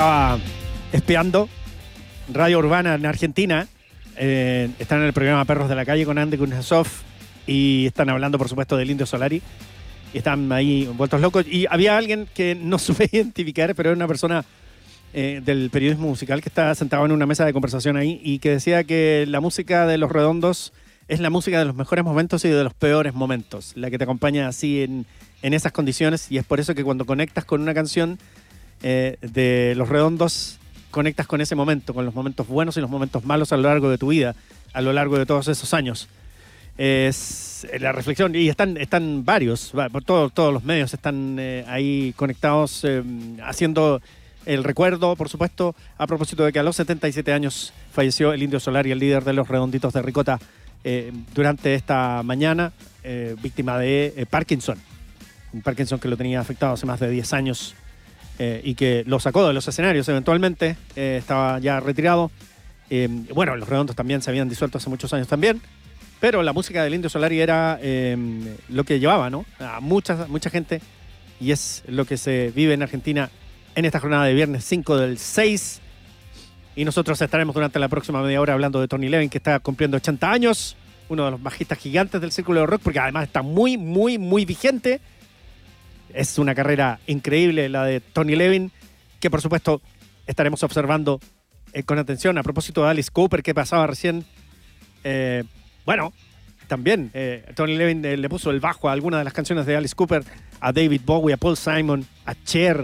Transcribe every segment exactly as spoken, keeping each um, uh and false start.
Estaba espiando Radio Urbana en Argentina. Eh, están en el programa Perros de la Calle con Andy Kuznetsov y están hablando, por supuesto, del Indio Solari. Y están ahí vueltos locos. Y había alguien que no supe identificar, pero era una persona eh, del periodismo musical que estaba sentado en una mesa de conversación ahí y que decía que la música de Los Redondos es la música de los mejores momentos y de los peores momentos, la que te acompaña así en, en esas condiciones. Y es por eso que cuando conectas con una canción eh, de Los Redondos, conectas con ese momento, con los momentos buenos y los momentos malos a lo largo de tu vida, a lo largo de todos esos años. Es la reflexión, y están, están varios, por todos, todos los medios están eh, ahí conectados, eh, haciendo el recuerdo, por supuesto, a propósito de que a los setenta y siete años falleció el Indio Solari, el líder de los Redonditos de Ricota, eh, durante esta mañana, eh, víctima de eh, Parkinson. Un Parkinson que lo tenía afectado hace más de diez años eh, y que lo sacó de los escenarios eventualmente, eh, estaba ya retirado. Eh, bueno, los Redondos también se habían disuelto hace muchos años también. Pero la música del Indio Solari era eh, lo que llevaba, ¿no?, a mucha, mucha gente, y es lo que se vive en Argentina en esta jornada de viernes cinco del seis. Y nosotros estaremos durante la próxima media hora hablando de Tony Levin, que está cumpliendo ochenta años, uno de los bajistas gigantes del círculo de rock, porque además está muy, muy, muy vigente. Es una carrera increíble la de Tony Levin, que por supuesto estaremos observando eh, con atención. A propósito de Alice Cooper, que pasaba recién... Eh, Bueno, también eh, Tony Levin eh, le puso el bajo a algunas de las canciones de Alice Cooper, a David Bowie, a Paul Simon, a Cher,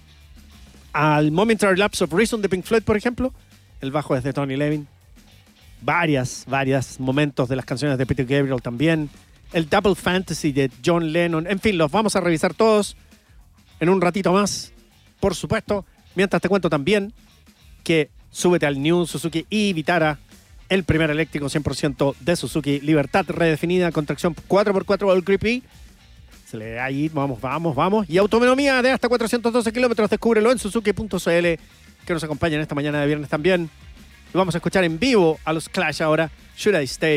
al Momentary Lapse of Reason de Pink Floyd, por ejemplo. El bajo es de Tony Levin. Varias, varias momentos de las canciones de Peter Gabriel también. El Double Fantasy de John Lennon. En fin, los vamos a revisar todos en un ratito más, por supuesto. Mientras te cuento también que súbete al New Suzuki y Vitara, el primer eléctrico cien por ciento de Suzuki, libertad redefinida con tracción cuatro por cuatro All Grip E. Se le da ahí, vamos, vamos, vamos. Y autonomía de hasta cuatrocientos doce kilómetros, descúbrelo en suzuki punto c l, que nos acompañan esta mañana de viernes también. Y vamos a escuchar en vivo a los Clash ahora, Should I Stay.